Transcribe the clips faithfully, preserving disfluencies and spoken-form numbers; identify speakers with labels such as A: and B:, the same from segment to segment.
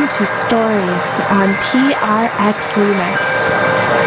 A: listening to Stories on P R X Remix.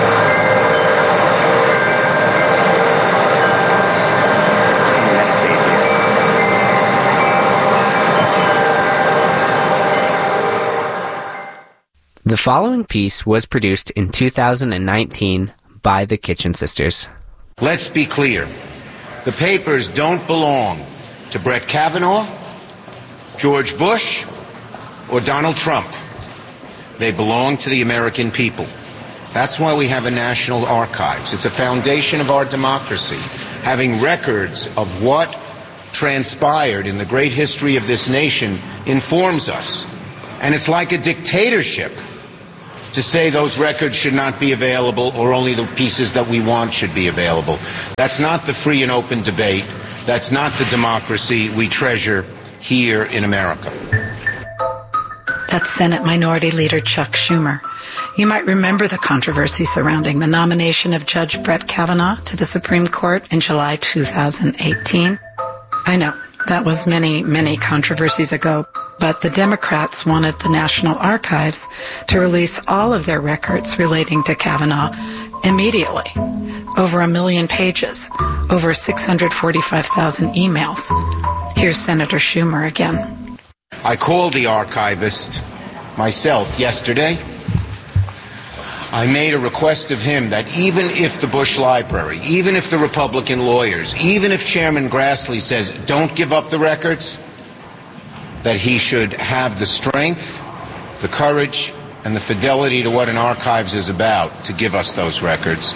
B: The following piece was produced in two thousand nineteen by the Kitchen Sisters.
C: Let's be clear. The papers don't belong to Brett Kavanaugh, George Bush, or Donald Trump. They belong to the American people. That's why we have a National Archives. It's a foundation of our democracy, having records of what transpired in the great history of this nation informs us. And it's like a dictatorship to say those records should not be available or only the pieces that we want should be available. That's not the free and open debate. That's not the democracy we treasure here in America.
D: That's Senate Minority Leader Chuck Schumer. You might remember the controversy surrounding the nomination of Judge Brett Kavanaugh to the Supreme Court in July two thousand eighteen. I know, that was many, many controversies ago. But the Democrats wanted the National Archives to release all of their records relating to Kavanaugh immediately. Over a million pages, over six hundred forty-five thousand emails. Here's Senator Schumer again.
C: I called the archivist myself yesterday. I made a request of him that even if the Bush Library, even if the Republican lawyers, even if Chairman Grassley says don't give up the records, that he should have the strength, the courage, and the fidelity to what an archives is about to give us those records.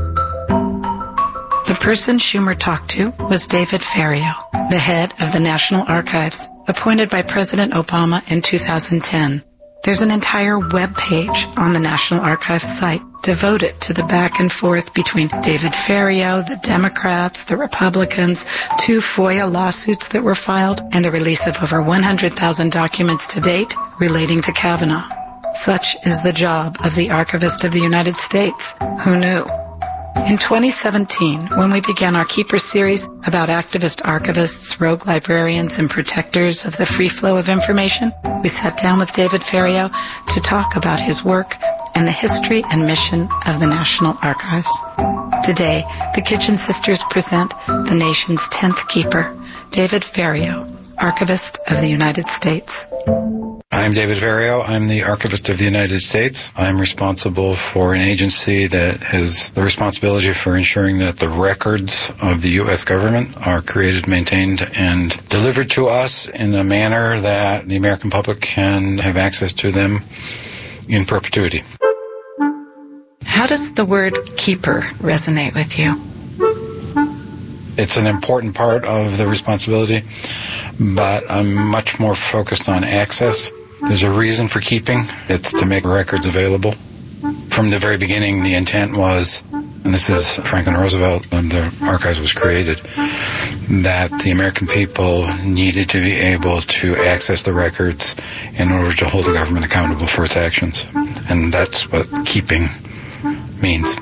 D: The person Schumer talked to was David Ferriero, the head of the National Archives, appointed by President Obama in two thousand ten. There's an entire web page on the National Archives site devoted to the back and forth between David Ferriero, the Democrats, the Republicans, two FOIA lawsuits that were filed, and the release of over one hundred thousand documents to date relating to Kavanaugh. Such is the job of the Archivist of the United States. Who knew? In twenty seventeen, when we began our Keeper series about activist archivists, rogue librarians, and protectors of the free flow of information, we sat down with David Ferriero to talk about his work and the history and mission of the National Archives. Today, the Kitchen Sisters present the nation's tenth Keeper, David Ferriero, Archivist of the United States.
E: I'm David Ferriero. I'm the Archivist of the United States. I'm responsible for an agency that has the responsibility for ensuring that the records of the U S government are created, maintained, and delivered to us in a manner that the American public can have access to them in perpetuity.
D: How does the word keeper resonate with you?
E: It's an important part of the responsibility, but I'm much more focused on access. There's a reason for keeping. It's to make records available. From the very beginning, the intent was, and this is Franklin Roosevelt when the archives was created, that the American people needed to be able to access the records in order to hold the government accountable for its actions. And that's what keeping means.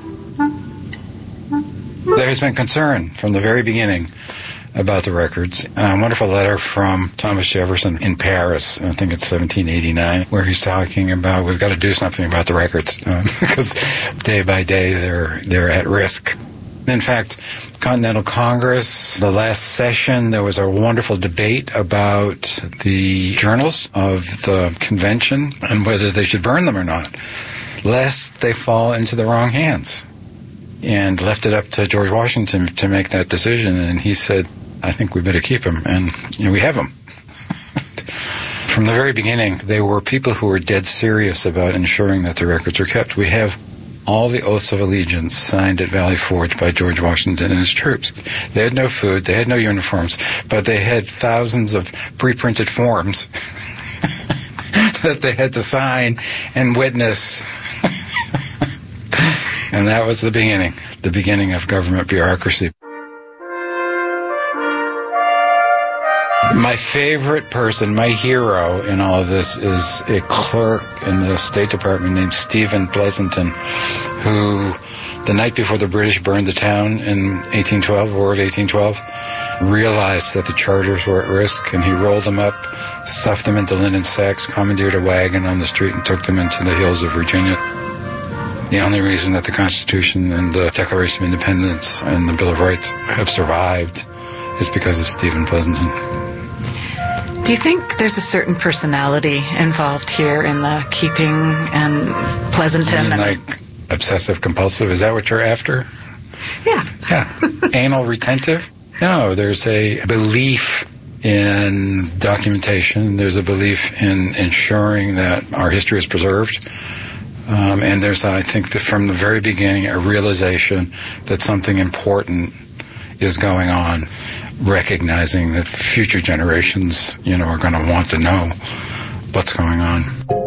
E: There has been concern from the very beginning about the records. A wonderful letter from Thomas Jefferson in Paris, I think it's seventeen eighty-nine, where he's talking about we've got to do something about the records um, because day by day they're they're at risk. In fact, Continental Congress, the last session, there was a wonderful debate about the journals of the convention and whether they should burn them or not, lest they fall into the wrong hands. And left it up to George Washington to make that decision. And he said, I think we better keep him. And you know, we have him. From the very beginning, they were people who were dead serious about ensuring that the records were kept. We have all the oaths of allegiance signed at Valley Forge by George Washington and his troops. They had no food, they had no uniforms, but they had thousands of pre-printed forms that they had to sign and witness. And that was the beginning, the beginning of government bureaucracy. My favorite person, my hero in all of this is a clerk in the State Department named Stephen Pleasanton, who the night before the British burned the town in eighteen twelve, War of eighteen twelve, realized that the charters were at risk, and he rolled them up stuffed them into linen sacks, commandeered a wagon on the street, and took them into the hills of Virginia. The only reason that the Constitution and the Declaration of Independence and the Bill of Rights have survived is because of Stephen Pleasanton.
D: Do you think there's a certain personality involved here in the keeping and Pleasanton?
E: You mean
D: and
E: like obsessive compulsive? Is that what you're after?
D: Yeah.
E: Yeah. Anal retentive? No, there's a belief in documentation. There's a belief in ensuring that our history is preserved. Um, and there's, I think, that from the very beginning, a realization that something important is going on, recognizing that future generations, you know, are going to want to know what's going on.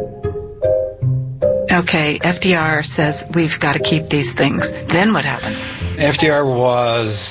D: Okay, F D R says we've got to keep these things. Then what happens?
E: F D R was